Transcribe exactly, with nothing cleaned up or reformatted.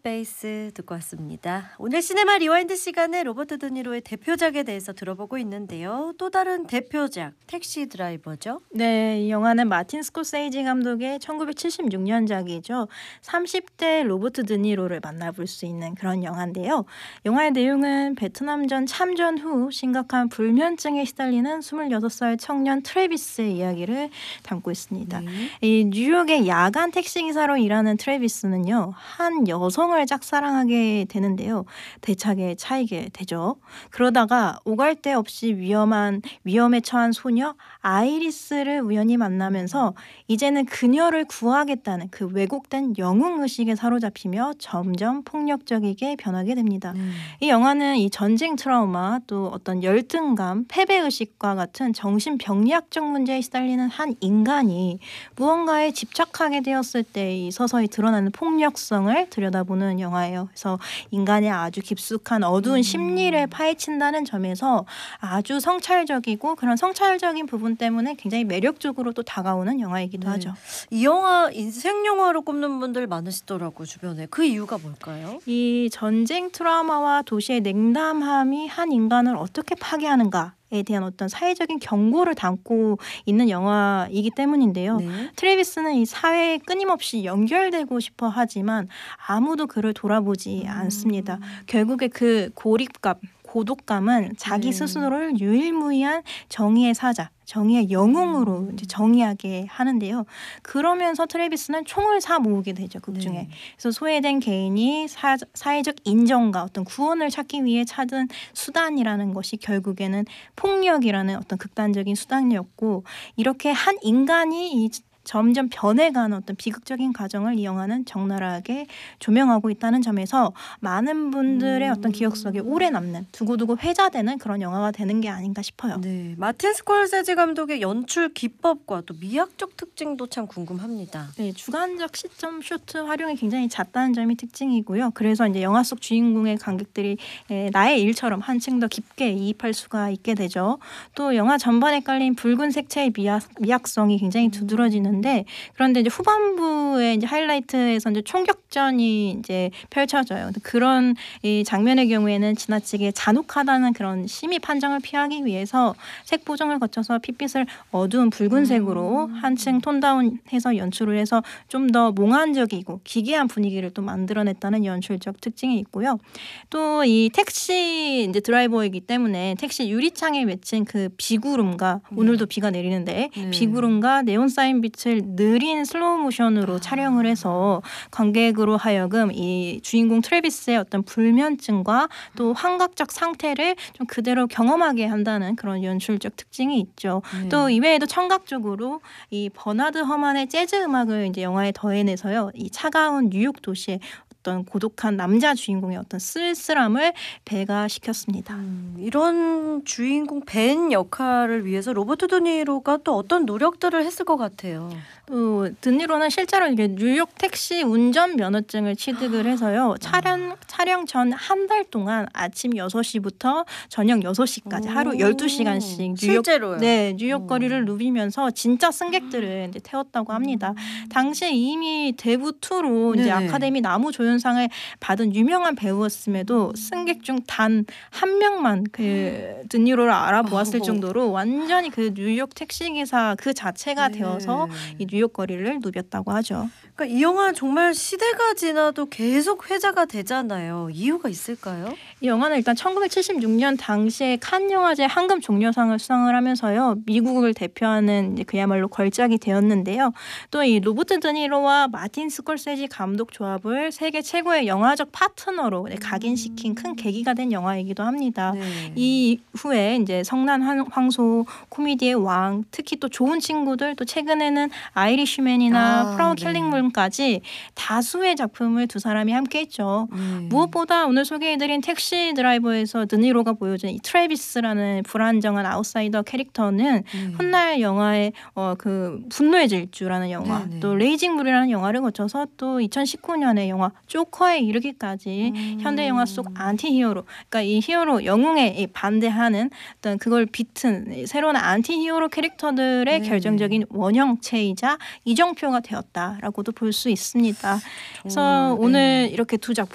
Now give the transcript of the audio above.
스페이스 듣고 왔습니다. 오늘 시네마 리와인드 시간에 로버트 드니로의 대표작에 대해서 들어보고 있는데요. 또 다른 대표작 택시 드라이버죠? 네, 이 영화는 마틴 스콜세이지 감독의 천구백칠십육 년작이죠. 삼십 대 로버트 드니로를 만나볼 수 있는 그런 영화인데요. 영화의 내용은 베트남전 참전 후 심각한 불면증에 시달리는 스물여섯 살 청년 트래비스의 이야기를 담고 있습니다. 네. 이 뉴욕의 야간 택시기사로 일하는 트래비스는요, 한 여성을 짝사랑하게 되는데요. 대차게 차이게 되죠. 그러다가 오갈 데 없이 위험한 위험에 처한 소녀 아이리스를 우연히 만나면서 이제는 그녀를 구하겠다는 그 왜곡된 영웅의식에 사로잡히며 점점 폭력적이게 변하게 됩니다. 음. 이 영화는 이 전쟁 트라우마 또 어떤 열등감, 패배의식과 같은 정신병리학적 문제에 시달리는 한 인간이 무언가에 집착하게 되었을 때 이 서서히 드러나는 폭력성을 들여다보는 영화예요. 그래서 인간의 아주 깊숙한 어두운 음. 심리를 파헤친다는 점에서 아주 성찰적이고 그런 성찰적인 부분 때문에 굉장히 매력적으로 또 다가오는 영화이기도 네. 하죠. 이 영화 인생 영화로 꼽는 분들 많으시더라고 주변에. 그 이유가 뭘까요? 이 전쟁 트라우마와 도시의 냉담함이 한 인간을 어떻게 파괴하는가 에 대한 어떤 사회적인 경고를 담고 있는 영화이기 때문인데요. 네. 트래비스는 이 사회에 끊임없이 연결되고 싶어 하지만 아무도 그를 돌아보지 음. 않습니다. 결국에 그 고립감, 고독감은 자기 네. 스스로를 유일무이한 정의의 사자, 정의의 영웅으로 이제 정의하게 하는데요. 그러면서 트래비스는 총을 사 모으게 되죠, 극중에. 네. 그래서 소외된 개인이 사, 사회적 인정과 어떤 구원을 찾기 위해 찾은 수단이라는 것이 결국에는 폭력이라는 어떤 극단적인 수단이었고, 이렇게 한 인간이 이 점점 변해가는 어떤 비극적인 과정을 이 영화는 적나라하게 조명하고 있다는 점에서 많은 분들의 음. 어떤 기억 속에 오래 남는, 두고두고 회자되는 그런 영화가 되는 게 아닌가 싶어요. 네, 마틴 스콜세지 감독의 연출 기법과 또 미학적 특징도 참 궁금합니다. 네, 주관적 시점 쇼트 활용이 굉장히 잦다는 점이 특징이고요. 그래서 이제 영화 속 주인공의 관객들이 에, 나의 일처럼 한층 더 깊게 이입할 수가 있게 되죠. 또 영화 전반에 깔린 붉은 색채의 미학, 미학성이 굉장히 두드러지는. 그런데 이제 후반부의 이제 하이라이트에서 이제 총격전이 이제 펼쳐져요. 그런 이 장면의 경우에는 지나치게 잔혹하다는 그런 심의 판정을 피하기 위해서 색 보정을 거쳐서 핏빛을 어두운 붉은색으로 음. 한층 톤다운해서 연출을 해서 좀 더 몽환적이고 기괴한 분위기를 또 만들어냈다는 연출적 특징이 있고요. 또 이 택시 이제 드라이버이기 때문에 택시 유리창에 맺힌 그 비구름과 음. 오늘도 비가 내리는데 네. 비구름과 네온 사인 빛을 느린 슬로우 모션으로 아. 촬영을 해서 관객으로 하여금 이 주인공 트래비스의 어떤 불면증과 또 환각적 상태를 좀 그대로 경험하게 한다는 그런 연출적 특징이 있죠. 네. 또 이외에도 청각적으로 이 버나드 허만의 재즈 음악을 이제 영화에 더해내서요. 이 차가운 뉴욕 도시의 어떤 고독한 남자 주인공의 어떤 쓸쓸함을 배가시켰습니다. 음, 이런 주인공 벤 역할을 위해서 로버트 드니로가 또 어떤 노력들을 했을 것 같아요. 또 드니로는 실제로 이게 뉴욕 택시 운전 면허증을 취득을 해서요. 촬영 촬영 전 한 달 동안 아침 여섯 시부터 저녁 여섯 시까지 하루 열두 시간씩 뉴욕 실제로요? 네, 뉴욕 오. 거리를 누비면서 진짜 승객들을 이제 태웠다고 합니다. 당시에 이미 대부 투로 이제 네네. 아카데미 나무조연상을 받은 유명한 배우였음에도 승객 중 단 한 명만 그 드니로를 알아보았을 어허. 정도로 완전히 그 뉴욕 택시 기사 그 자체가 네. 되어서 이 뉴욕 거리를 누볐다고 하죠. 그러니까 이 영화 정말 시대가 지나도 계속 회자가 되잖아요. 이유가 있을까요? 이 영화는 일단 천구백칠십육 년 당시에 칸 영화제 황금 종려상을 수상을 하면서요. 미국을 대표하는 이제 그야말로 걸작이 되었는데요. 또 이 로버트 드니로와 마틴 스콜세지 감독 조합을 세계 최고의 영화적 파트너로 각인시킨 큰 계기가 된 영화이기도 합니다. 네. 이후에 이제 성난 황소, 코미디의 왕, 특히 또 좋은 친구들, 또 최근에는 아이리쉬맨이나 아, 프라우 네. 킬링룸까지 다수의 작품을 두 사람이 함께했죠. 네. 무엇보다 오늘 소개해드린 택시 드라이버에서 드니로가 보여준 이 트래비스라는 불안정한 아웃사이더 캐릭터는 네. 훗날 영화의 어, 그 분노의 질주라는 영화, 네네. 또 레이징 불이라는 영화를 거쳐서 또 이천십구 년의 영화 조커에 이르기까지 음. 현대 영화 속 안티히어로, 그러니까 이 히어로 영웅에 이 반대하는 어떤 그걸 비튼 새로운 안티히어로 캐릭터들의 네네. 결정적인 원형체이자 이정표가 되었다라고도 볼 수 있습니다. 그래서 정말, 오늘 네. 이렇게 두 작품